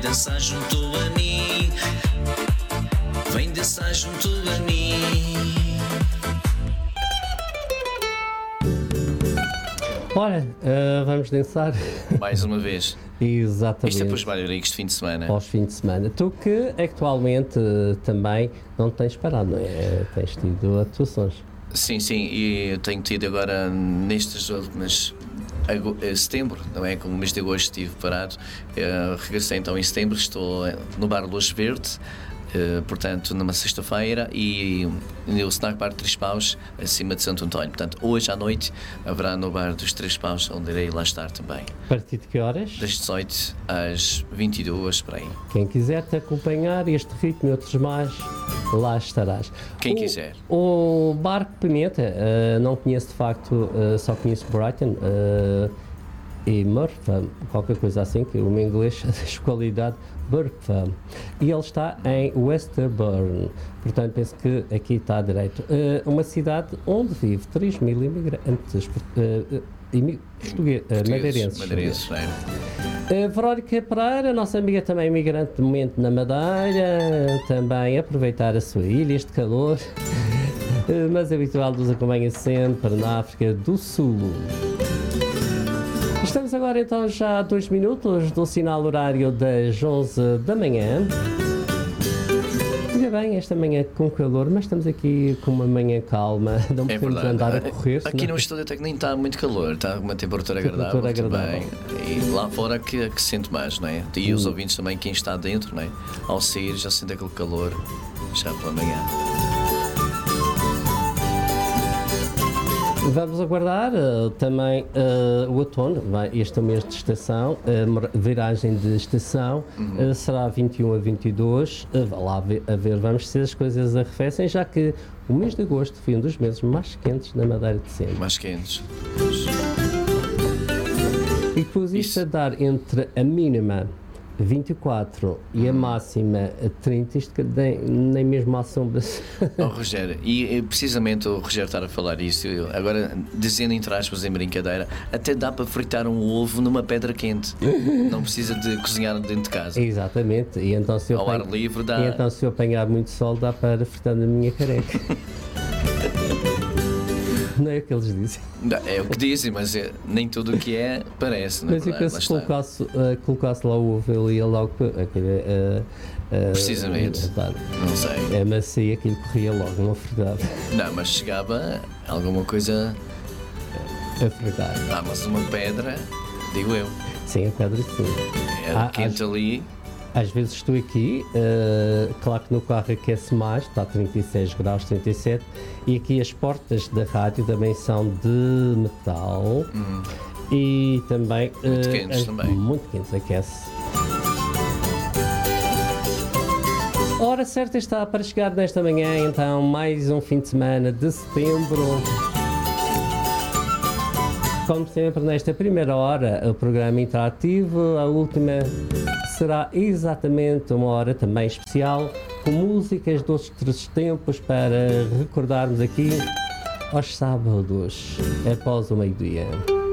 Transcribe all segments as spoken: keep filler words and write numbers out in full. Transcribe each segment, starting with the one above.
dançar junto a mim. Vem dançar junto a mim. Ora, uh, vamos dançar. Mais uma vez. Exatamente. Isto é para os bailariques de fim de semana. Aos fins de semana. Tu que atualmente uh, também não tens parado, não é? Tens tido atuações. Sim, sim, e eu tenho tido agora nestas últimas. Setembro, não é? Como o mês de agosto estive parado. Uh, regressei então em setembro, estou no Bar Luz Verde. Uh, portanto, numa sexta-feira, e no Snack Bar Três Paus, acima de Santo António. Portanto, hoje à noite haverá no Bar dos Três Paus, onde irei lá estar também. A partir de que horas? Das dezoito às vinte e duas, por aí. Quem quiser te acompanhar este ritmo e outros mais, lá estarás. Quem o, quiser. O Barco Pimenta, uh, não conheço de facto, uh, só conheço Brighton uh, e Murpham, qualquer coisa assim, que o meu inglês de qualidade. Burpham. E ele está em Westerburn, portanto penso que aqui está direito. Uh, uma cidade onde vive três mil imigrantes uh, imig uh, madeirenses. madeirenses uh, Verónica Pereira, nossa amiga também imigrante de momento na Madeira, também aproveitar a sua ilha, este calor, uh, mas habitual nos acompanha sempre na África do Sul. Estamos agora então já a dois minutos do sinal horário das onze da manhã. Ainda bem, esta manhã com calor, mas estamos aqui com uma manhã calma, não é podemos verdade. andar a correr. Aqui senão... no estúdio até que nem está muito calor, está uma temperatura, temperatura agradável, agradável também. E lá fora que, que sente mais, não é? E hum. os ouvintes também, quem está dentro, não é? Ao sair já sente aquele calor já pela manhã. Vamos aguardar uh, também uh, o outono, vai, este mês de estação, uh, viragem de estação, uhum. uh, será vinte e um a vinte e dois, uh, vá lá a ver, a ver, vamos se as coisas arrefecem, já que o mês de agosto foi um dos meses mais quentes na Madeira de sempre. Mais quentes. E pus isto a dar entre a mínima vinte e quatro e a máxima trinta, isto que nem, nem mesmo à sombra. Oh, Rogério, e precisamente o Rogério estar a falar isso, agora dizendo entre aspas em brincadeira, até dá para fritar um ovo numa pedra quente, não precisa de cozinhar dentro de casa. Exatamente, e então se eu, Ao apanho, ar livre dá... e então, se eu apanhar muito sol dá para fritar na minha careca. Não é o que eles dizem. Não, é o que dizem, mas é, nem tudo o que é parece. Mas eu penso que se colocasse, uh, colocasse lá o ovo, ele ia logo. Uh, uh, uh, Precisamente. Uh, não sei. É macia, aquilo corria logo, não fregava. Não, mas chegava alguma coisa. A fregar. Ah, mas uma pedra, digo eu. Sim, a pedra sim. É ah, quente às... ali. Às vezes estou aqui, uh, claro que no carro aquece mais, está a trinta e seis graus, trinta e sete, e aqui as portas da rádio também são de metal hum. e também muito uh, quentes é, também. Muito quentes, aquece. A hora certa está para chegar nesta manhã, então mais um fim de semana de setembro. Como sempre, nesta primeira hora, o programa interativo, a última será exatamente uma hora também especial, com músicas de outros tempos para recordarmos aqui aos sábados, após o meio-dia.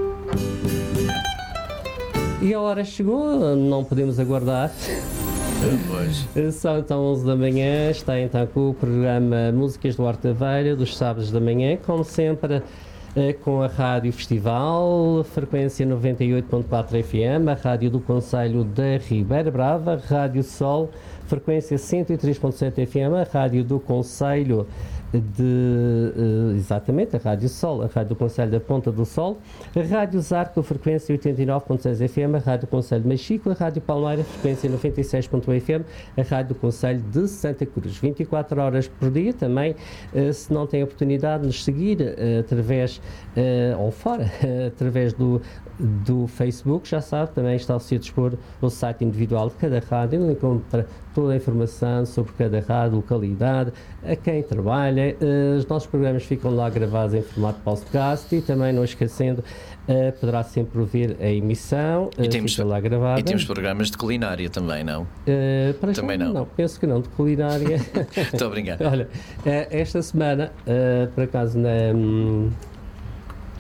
E a hora chegou, não podemos aguardar. Pois. São então onze da manhã, está então com o programa Músicas do Horta Velha, dos sábados da manhã, como sempre, com a Rádio Festival, frequência noventa e oito ponto quatro F M, a Rádio do Concelho da Ribeira Brava, Rádio Sol, frequência cento e três ponto sete F M, a Rádio do Concelho de... Uh, exatamente, a Rádio Sol, a Rádio do Concelho da Ponta do Sol, a Rádio Zarco, frequência oitenta e nove ponto seis F M, a Rádio do Concelho de Machico, a Rádio Palmeira, frequência noventa e seis ponto um F M, a Rádio do Concelho de Santa Cruz. vinte e quatro horas por dia também, uh, se não tem a oportunidade de nos seguir uh, através, uh, ou fora, uh, através do, do Facebook, já sabe, também está ao seu dispor o site individual de cada rádio, onde encontra toda a informação sobre cada rádio, localidade, a quem trabalha. Uh, os nossos programas ficam lá gravados em formato podcast e também, não esquecendo, uh, poderá sempre ouvir a emissão, uh, e temos, fica lá gravada. E temos programas de culinária também, não? Uh, para também já, não. não. Penso que não, de culinária. Estou a brincar. Olha, uh, esta semana, uh, por acaso, na, um,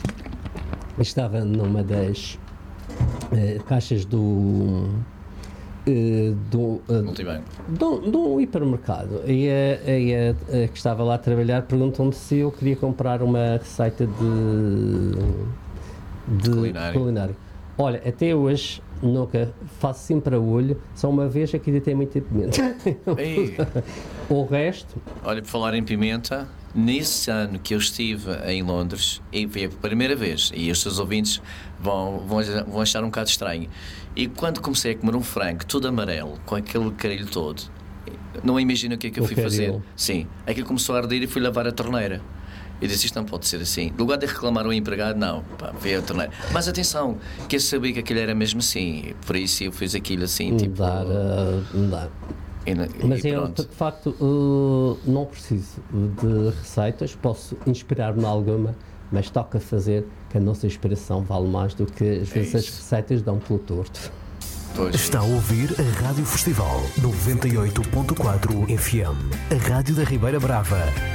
estava numa das uh, caixas do... uh, de, um, uh, Multibanco. de, um, de um hipermercado. E a, e a, a que estava lá a trabalhar perguntou-me se eu queria comprar uma receita de, de culinário. culinário. Olha, até hoje nunca faço sempre a olho, só uma vez aqui ainda tem muita pimenta. O resto. Olha, por falar em pimenta, nesse ano que eu estive em Londres, e foi a primeira vez, e os seus ouvintes vão, vão, vão achar um bocado estranho, e quando comecei a comer um frango todo amarelo, com aquele carilho todo, não imagino o que é que eu o fui carilho. fazer. Sim, aquilo começou a arder e fui lavar a torneira. Eu disse, isto não pode ser assim. No lugar de reclamar ao empregado, não, pá, veio a torneira. Mas atenção, que eu sabia que aquilo era mesmo assim, por isso eu fiz aquilo assim, tipo... Dar, uh, dar. E, Mas e eu, de facto, uh, não preciso de receitas, posso inspirar-me em alguma, mas toca fazer que a nossa inspiração vale mais do que às vezes é as receitas dão pelo torto. Pois Está é. a ouvir a Rádio Festival noventa e oito ponto quatro F M, a Rádio da Ribeira Brava.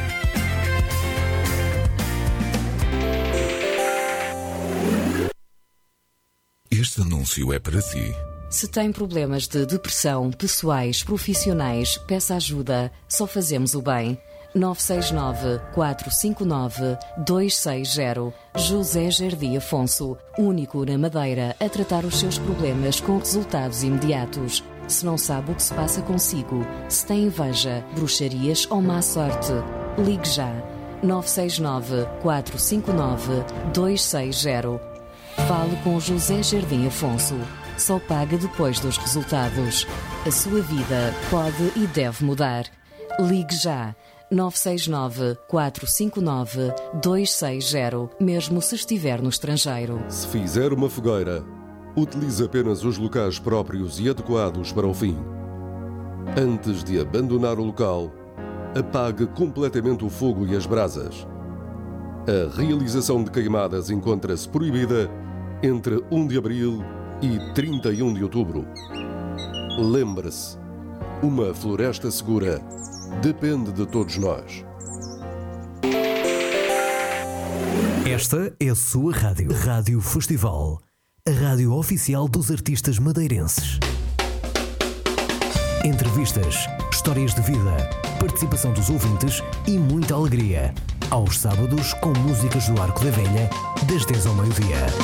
Este anúncio é para si. Se tem problemas de depressão, pessoais, profissionais, peça ajuda. Só fazemos o bem. nove seis nove, quatro cinco nove, dois seis zero. José Jardim Afonso, único na Madeira a tratar os seus problemas com resultados imediatos. Se não sabe o que se passa consigo, se tem inveja, bruxarias ou má sorte, ligue já. nove seis nove, quatro cinco nove, dois seis zero. Fale com José Jardim Afonso. Só paga depois dos resultados. A sua vida pode e deve mudar. Ligue já. nove seis nove, quatro cinco nove, dois seis zero, mesmo se estiver no estrangeiro. Se fizer uma fogueira, utilize apenas os locais próprios e adequados para o fim. Antes de abandonar o local, apague completamente o fogo e as brasas. A realização de queimadas encontra-se proibida entre um de abril e trinta e um de outubro. Lembre-se, uma floresta segura depende de todos nós. Esta é a sua rádio. Rádio Festival, a rádio oficial dos artistas madeirenses. Entrevistas, histórias de vida, participação dos ouvintes e muita alegria. Aos sábados, com músicas do Arco da Velha, das dez ao meio-dia.